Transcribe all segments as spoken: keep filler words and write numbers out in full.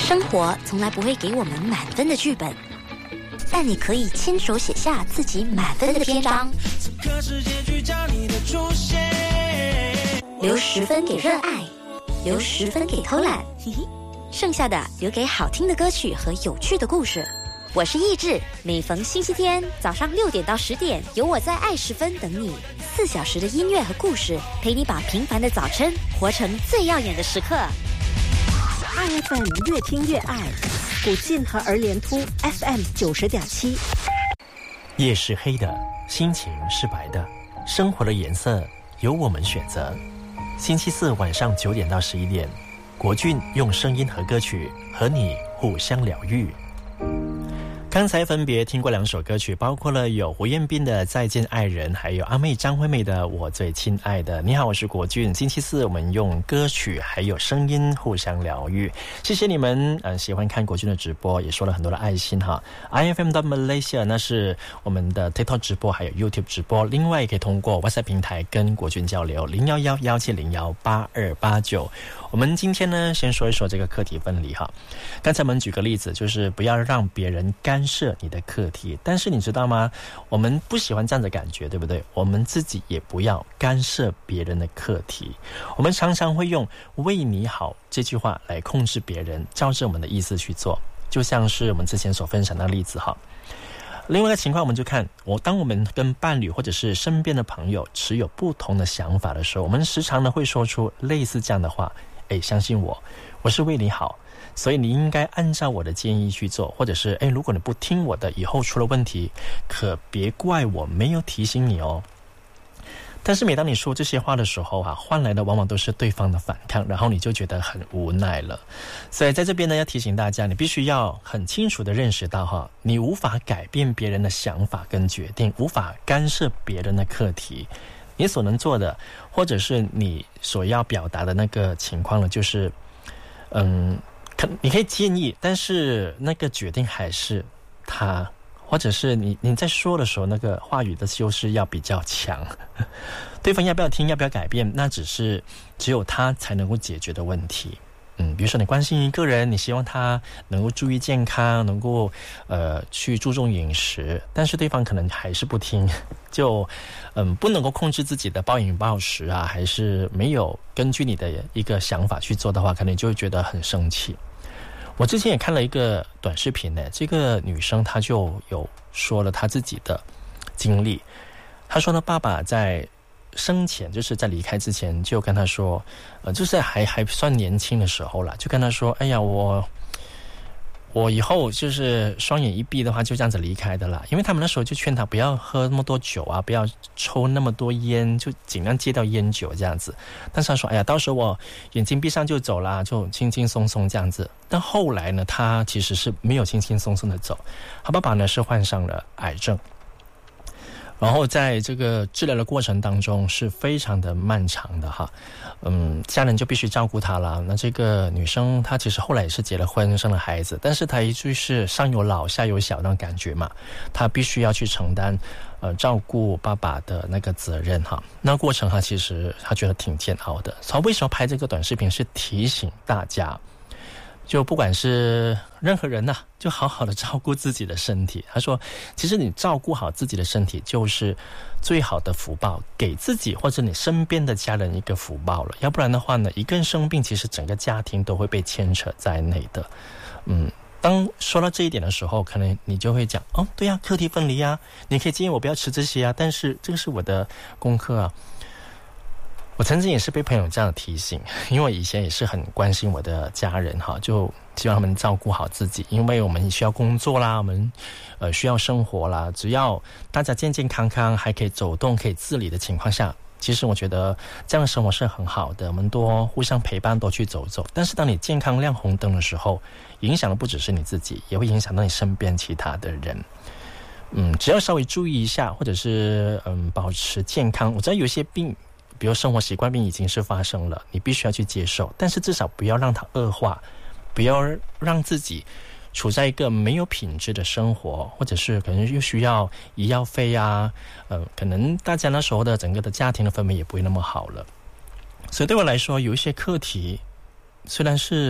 生活从来不会给我们满分的剧本，但你可以亲手写下自己满分的篇章。 此刻是结局，叫你的出现。 留十分给热爱，留十分给偷懒，嘿嘿，剩下的留给好听的歌曲和有趣的故事。我是意志，每逢星期天早上六点到十点，有我在爱十分等你，四小时的音乐和故事，陪你把平凡的早晨活成最耀眼的时刻。 爱 F M 越听越爱，古晋和儿莲铺 F M 九十点七。 夜是黑的，心情是白的，生活的颜色由我们选择。星期四晚上九点到十一点，国俊用声音和歌曲和你互相疗愈。刚才分别听过两首歌曲，包括了有胡彦斌的《再见爱人》，还有阿妹张惠妹的《我最亲爱的》。你好，我是国俊。星期四我们用歌曲还有声音互相疗愈。谢谢你们，呃，喜欢看国俊的直播，也说了很多的爱心哈。I F M 到 Malaysia 那是我们的 TikTok 直播，还有 YouTube 直播。另外也可以通过 WhatsApp 平台跟国俊交流，零幺幺幺七零幺八二八九。我们今天呢，先说一说这个课题分离哈。刚才我们举个例子，就是不要让别人干涉你的课题，但是你知道吗？我们不喜欢这样的感觉，对不对？我们自己也不要干涉别人的课题。我们常常会用为你好这句话来控制别人，照着我们的意思去做，就像是我们之前所分享的例子哈。另外一个情况，我们就看我当我们跟伴侣或者是身边的朋友持有不同的想法的时候，我们时常呢会说出类似这样的话，诶，相信我，我是为你好，所以你应该按照我的建议去做，或者是诶，如果你不听我的，以后出了问题可别怪我没有提醒你哦。但是每当你说这些话的时候啊，换来的往往都是对方的反抗，然后你就觉得很无奈了。所以在这边呢，要提醒大家，你必须要很清楚的认识到哈，你无法改变别人的想法跟决定，无法干涉别人的课题。你所能做的，或者是你所要表达的那个情况呢，就是嗯，可你可以建议，但是那个决定还是他，或者是你你在说的时候，那个话语的修饰要比较强。对方要不要听，要不要改变，那只是只有他才能够解决的问题。嗯，比如说你关心一个人，你希望他能够注意健康，能够呃去注重饮食，但是对方可能还是不听，就嗯不能够控制自己的暴饮暴食啊，还是没有根据你的一个想法去做的话，可能就会觉得很生气。我之前也看了一个短视频呢，这个女生她就有说了她自己的经历。她说呢，爸爸在生前，就是在离开之前就跟她说，呃，就是还还算年轻的时候啦，就跟她说，哎呀，我我以后就是双眼一闭的话就这样子离开的啦。因为他们那时候就劝她不要喝那么多酒啊，不要抽那么多烟，就尽量戒掉烟酒这样子。但是她说，哎呀，到时候我眼睛闭上就走啦，就轻轻松松这样子。但后来呢，她其实是没有轻轻松松的走，她爸爸呢是患上了癌症。然后在这个治疗的过程当中是非常的漫长的哈，嗯，家人就必须照顾她了。那这个女生她其实后来也是结了婚，生了孩子，但是她一直是上有老下有小那种感觉嘛，她必须要去承担呃照顾爸爸的那个责任哈。那过程她其实她觉得挺煎熬的。所以为什么拍这个短视频是提醒大家，就不管是任何人呐、啊，就好好的照顾自己的身体。他说，其实你照顾好自己的身体就是最好的福报，给自己或者你身边的家人一个福报了。要不然的话呢，一个人生病，其实整个家庭都会被牵扯在内的。嗯，当说到这一点的时候，可能你就会讲，哦，对啊，课题分离啊，你可以建议我不要吃这些啊，但是这个是我的功课啊。我曾经也是被朋友这样提醒，因为我以前也是很关心我的家人哈，就希望他们照顾好自己，因为我们需要工作啦，我们呃需要生活啦，只要大家健健康康，还可以走动，可以自理的情况下，其实我觉得这样的生活是很好的，我们多互相陪伴，多去走走。但是当你健康亮红灯的时候，影响的不只是你自己，也会影响到你身边其他的人。嗯，只要稍微注意一下，或者是嗯保持健康。我知道有些病，比如生活习惯病已经是发生了，你必须要去接受，但是至少不要让它恶化，不要让自己处在一个没有品质的生活，或者是可能又需要医药费啊，呃，可能大家那时候的整个的家庭的氛围也不会那么好了。所以对我来说，有一些课题虽然是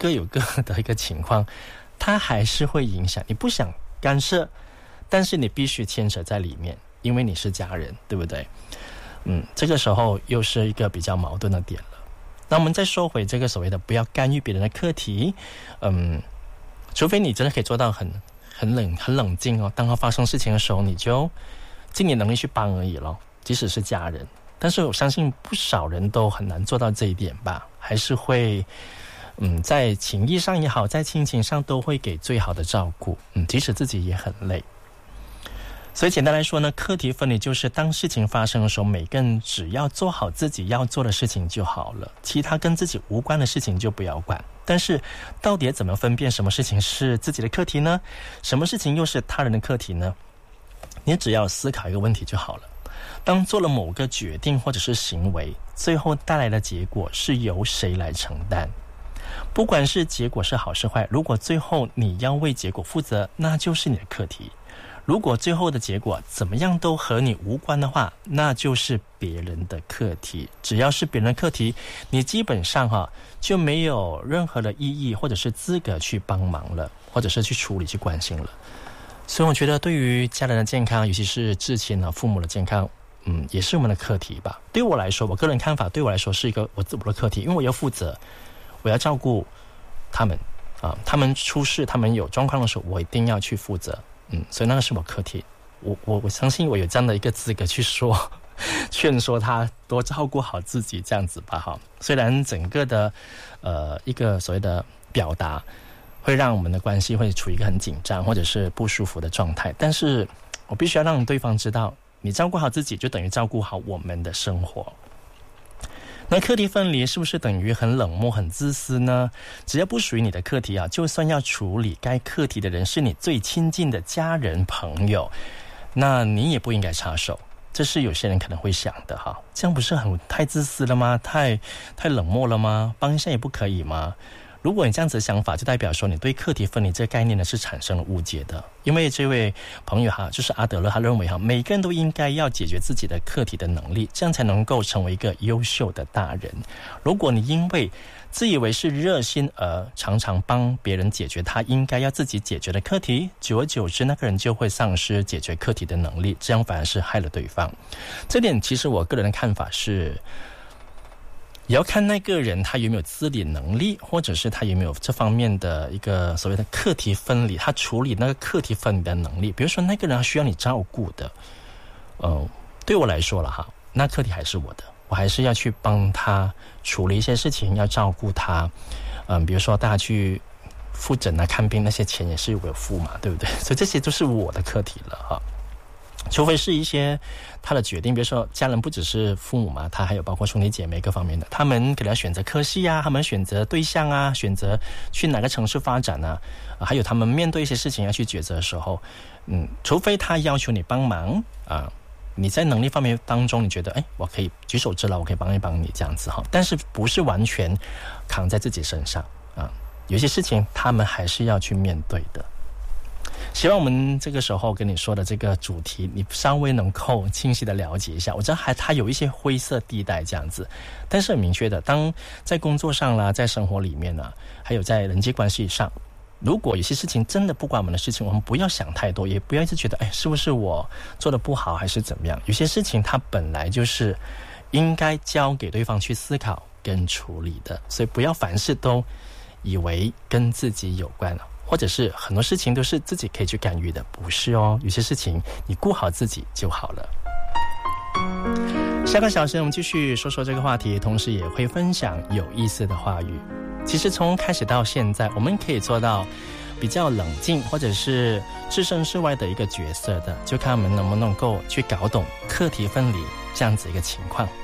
各有各的一个情况，它还是会影响。你不想干涉，但是你必须牵扯在里面，因为你是家人，对不对？嗯，这个时候又是一个比较矛盾的点了。那我们再说回这个所谓的不要干预别人的课题，嗯，除非你真的可以做到很很冷很冷静哦，当他发生事情的时候，你就尽你能力去帮而已咯，即使是家人。但是我相信不少人都很难做到这一点吧，还是会嗯，在情谊上也好，在亲情上都会给最好的照顾，嗯，即使自己也很累。所以简单来说呢，课题分离就是当事情发生的时候，每个人只要做好自己要做的事情就好了，其他跟自己无关的事情就不要管。但是到底怎么分辨什么事情是自己的课题呢？什么事情又是他人的课题呢？你只要思考一个问题就好了。当做了某个决定或者是行为，最后带来的结果是由谁来承担？不管是结果是好是坏，如果最后你要为结果负责，那就是你的课题。如果最后的结果怎么样都和你无关的话，那就是别人的课题。只要是别人的课题，你基本上哈就没有任何的意义或者是资格去帮忙了，或者是去处理去关心了。所以我觉得对于家人的健康，尤其是至亲啊父母的健康，嗯，也是我们的课题吧。对我来说，我个人看法，对我来说是一个我自我的课题，因为我要负责，我要照顾他们啊，他们出事，他们有状况的时候，我一定要去负责。嗯，所以那个是我课题，我我我相信我有这样的一个资格去说，劝说他多照顾好自己，这样子吧哈。虽然整个的呃一个所谓的表达会让我们的关系会处于一个很紧张或者是不舒服的状态，但是我必须要让对方知道，你照顾好自己就等于照顾好我们的生活。那课题分离是不是等于很冷漠很自私呢？只要不属于你的课题啊，就算要处理该课题的人是你最亲近的家人朋友，那你也不应该插手，这是有些人可能会想的哈。这样不是很太自私了吗？太太冷漠了吗？帮一下也不可以吗？如果你这样子的想法，就代表说你对课题分离这个概念呢是产生了误解的。因为这位朋友哈，就是阿德勒，他认为哈，每个人都应该要解决自己的课题的能力，这样才能够成为一个优秀的大人。如果你因为自以为是热心而常常帮别人解决他应该要自己解决的课题，久而久之，那个人就会丧失解决课题的能力，这样反而是害了对方。这点其实我个人的看法是，也要看那个人他有没有自理能力，或者是他有没有这方面的一个所谓的课题分离，他处理那个课题分离的能力。比如说那个人需要你照顾的，呃，对我来说了哈，那课题还是我的，我还是要去帮他处理一些事情，要照顾他。嗯、呃，比如说大家去复诊啊、看病那些钱也是我付嘛，对不对？所以这些都是我的课题了哈。除非是一些他的决定，比如说家人不只是父母嘛，他还有包括兄弟姐妹各方面的，他们可能要选择科系啊，他们选择对象啊，选择去哪个城市发展啊，啊还有他们面对一些事情要去抉择的时候，嗯，除非他要求你帮忙啊，你在能力方面当中你觉得哎，我可以举手之劳，我可以帮一帮你这样子哈，但是不是完全扛在自己身上啊，有些事情他们还是要去面对的。希望我们这个时候跟你说的这个主题，你稍微能够清晰的了解一下。我知道还它有一些灰色地带这样子，但是很明确的，当在工作上啦，在生活里面啊，还有在人际关系上，如果有些事情真的不关我们的事情，我们不要想太多，也不要一直觉得哎，是不是我做的不好还是怎么样？有些事情它本来就是应该交给对方去思考跟处理的，所以不要凡事都以为跟自己有关了。或者是很多事情都是自己可以去干预的，不是哦，有些事情你顾好自己就好了。下个小时我们继续说说这个话题，同时也会分享有意思的话语。其实从开始到现在，我们可以做到比较冷静或者是置身事外的一个角色的，就看我们能不能够去搞懂课题分离这样子一个情况。